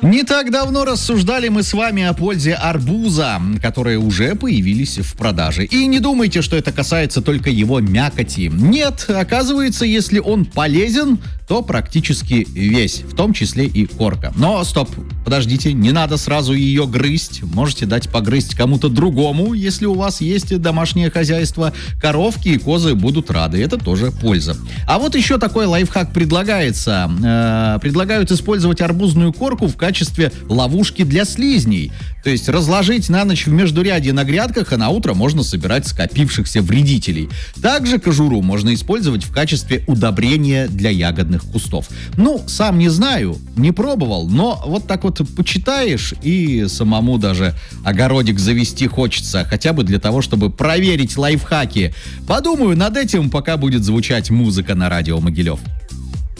Не так давно рассуждали мы с вами о пользе арбуза, которые уже появились в продаже. И не думайте, что это касается только его мякоти. Нет, оказывается, если он полезен, то практически весь, в том числе и корка. Но стоп, подождите, не надо сразу ее грызть. Можете дать погрызть кому-то другому, если у вас есть домашнее хозяйство. Коровки и козы будут рады, это тоже польза. А вот еще такой лайфхак предлагается. Предлагают использовать арбузную корку в качестве ловушки для слизней. То есть разложить на ночь в междурядье на грядках, а на утро можно собирать скопившихся вредителей. Также кожуру можно использовать в качестве удобрения для ягодных кустов. Ну, сам не знаю, не пробовал, но вот так вот почитаешь, и самому даже огородик завести хочется, хотя бы для того, чтобы проверить лайфхаки. Подумаю над этим, пока будет звучать музыка на радио Могилев.